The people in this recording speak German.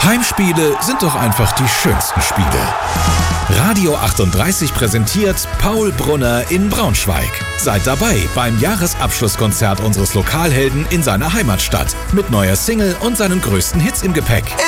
Heimspiele sind doch einfach die schönsten Spiele. Radio 38 präsentiert Paul Brunner in Braunschweig. Seid dabei beim Jahresabschlusskonzert unseres Lokalhelden in seiner Heimatstadt. Mit neuer Single und seinen größten Hits im Gepäck.